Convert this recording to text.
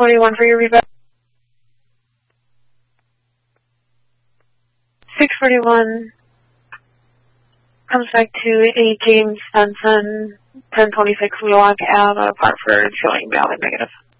641 for your revote. 641 comes back to a James Benson 1026 Wheelock Ave, Hartford, showing valid negative.